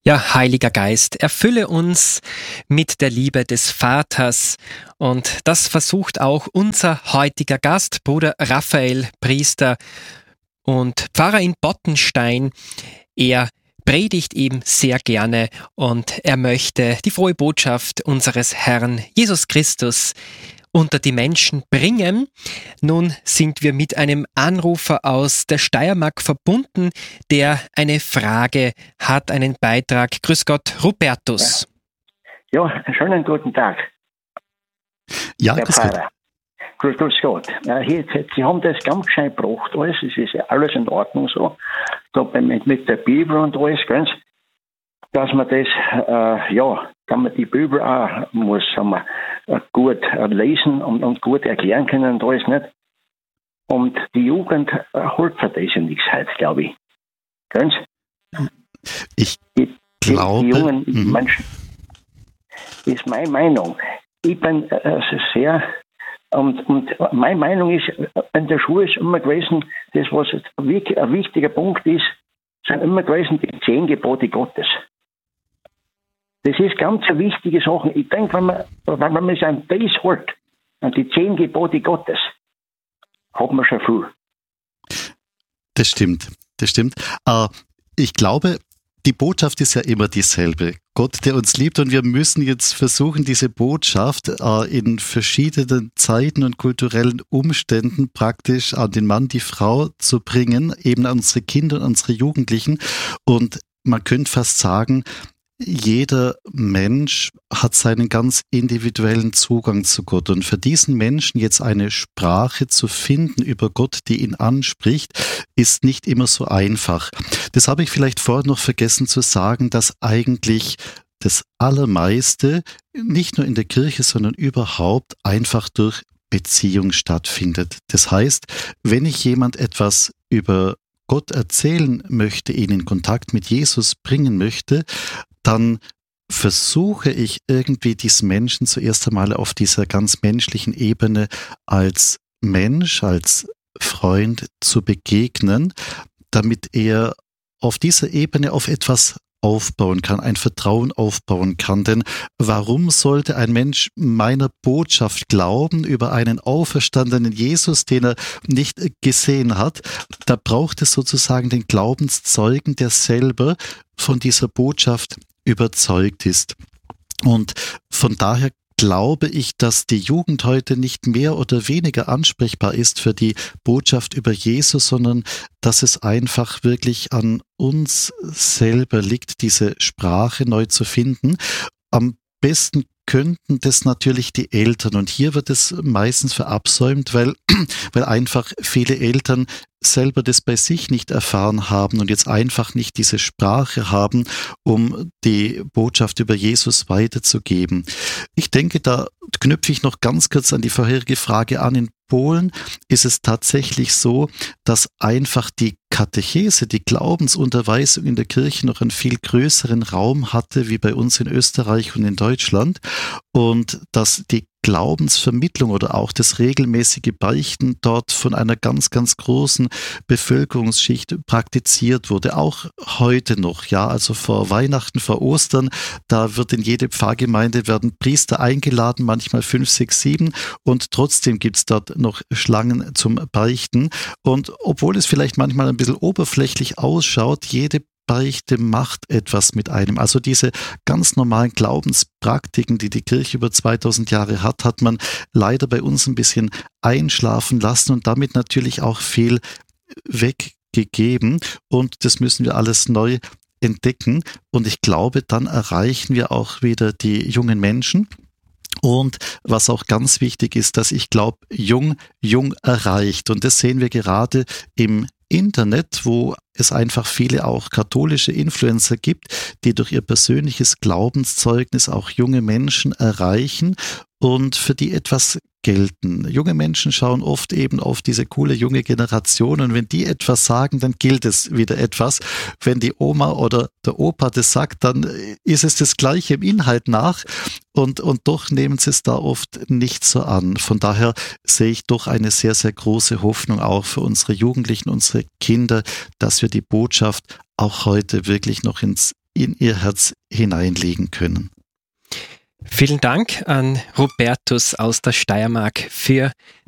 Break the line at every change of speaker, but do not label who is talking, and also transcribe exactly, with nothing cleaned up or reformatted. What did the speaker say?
Ja, Heiliger Geist, erfülle uns mit der Liebe des Vaters. Und das versucht auch unser heutiger Gast, Bruder Raphael, Priester und Pfarrer in Bottenstein. Er predigt eben sehr gerne und er möchte die frohe Botschaft unseres Herrn Jesus Christus unter die Menschen bringen. Nun sind wir mit einem Anrufer aus der Steiermark verbunden, der eine Frage hat, einen Beitrag. Grüß Gott, Rupertus.
Ja, einen schönen guten Tag.
Ja,
Herr
grüß
Pfarrer. Grüß, grüß Gott. Ja, hier, jetzt, Sie haben das ganz schön gebracht, alles. Es ist ja alles in Ordnung so. Da mit, mit der Bibel und alles, ganz. Dass man das, äh, ja, kann man die Bibel auch, muss, sagen wir, gut lesen und, und gut erklären können und alles nicht. Und die Jugend äh, holt für das ja nichts heute, glaube ich. Ganz.
Ich
die,
glaube...
Die, die jungen
mhm.
Menschen, ist meine Meinung. Ich bin äh, sehr... Und, und meine Meinung ist, in der Schule ist immer gewesen, das, was ein wichtiger Punkt ist, sind immer gewesen die zehn Gebote Gottes. Das ist ganz eine wichtige Sache. Ich denke, wenn man, wenn man sich an das hält, an die zehn Gebote Gottes, hat man schon viel.
Das stimmt, das stimmt. Äh, ich glaube, die Botschaft ist ja immer dieselbe. Gott, der uns liebt, und wir müssen jetzt versuchen, diese Botschaft äh, in verschiedenen Zeiten und kulturellen Umständen praktisch an den Mann, die Frau zu bringen, eben an unsere Kinder und unsere Jugendlichen. Und man könnte fast sagen, jeder Mensch hat seinen ganz individuellen Zugang zu Gott. Und für diesen Menschen jetzt eine Sprache zu finden über Gott, die ihn anspricht, ist nicht immer so einfach. Das habe ich vielleicht vorher noch vergessen zu sagen, dass eigentlich das Allermeiste nicht nur in der Kirche, sondern überhaupt einfach durch Beziehung stattfindet. Das heißt, wenn ich jemand etwas über Gott erzählen möchte, ihn in Kontakt mit Jesus bringen möchte, dann versuche ich irgendwie diesen Menschen zuerst einmal auf dieser ganz menschlichen Ebene als Mensch, als Freund zu begegnen, damit er auf dieser Ebene auf etwas aufbauen kann, ein Vertrauen aufbauen kann. Denn warum sollte ein Mensch meiner Botschaft glauben über einen auferstandenen Jesus, den er nicht gesehen hat? Da braucht es sozusagen den Glaubenszeugen, der selber von dieser Botschaft überzeugt ist. Und von daher glaube ich, dass die Jugend heute nicht mehr oder weniger ansprechbar ist für die Botschaft über Jesus, sondern dass es einfach wirklich an uns selber liegt, diese Sprache neu zu finden. Am besten könnten das natürlich die Eltern. Und hier wird es meistens verabsäumt, weil, weil einfach viele Eltern selber das bei sich nicht erfahren haben und jetzt einfach nicht diese Sprache haben, um die Botschaft über Jesus weiterzugeben. Ich denke, da knüpfe ich noch ganz kurz an die vorherige Frage an. In Polen ist es tatsächlich so, dass einfach die Katechese, die Glaubensunterweisung in der Kirche noch einen viel größeren Raum hatte, wie bei uns in Österreich und in Deutschland, und dass die Glaubensvermittlung oder auch das regelmäßige Beichten dort von einer ganz, ganz großen Bevölkerungsschicht praktiziert wurde. Auch heute noch, ja, also vor Weihnachten, vor Ostern, da wird in jede Pfarrgemeinde werden Priester eingeladen, manchmal fünf, sechs, sieben, und trotzdem gibt's dort noch Schlangen zum Beichten. Und obwohl es vielleicht manchmal ein bisschen oberflächlich ausschaut, jede Beichte macht etwas mit einem. Also diese ganz normalen Glaubenspraktiken, die die Kirche über zweitausend Jahre hat, hat man leider bei uns ein bisschen einschlafen lassen und damit natürlich auch viel weggegeben. Und das müssen wir alles neu entdecken. Und ich glaube, dann erreichen wir auch wieder die jungen Menschen. Und was auch ganz wichtig ist, dass ich glaube, jung, jung erreicht. Und das sehen wir gerade im Internet, wo es einfach viele auch katholische Influencer gibt, die durch ihr persönliches Glaubenszeugnis auch junge Menschen erreichen und für die etwas gelten. Junge Menschen schauen oft eben auf diese coole junge Generation, und wenn die etwas sagen, dann gilt es wieder etwas. Wenn die Oma oder der Opa das sagt, dann ist es das Gleiche im Inhalt nach, und, und doch nehmen sie es da oft nicht so an. Von daher sehe ich doch eine sehr, sehr große Hoffnung auch für unsere Jugendlichen, unsere Kinder, dass wir die Botschaft auch heute wirklich noch ins in ihr Herz hineinlegen können.
Vielen Dank an Robertus aus der Steiermark für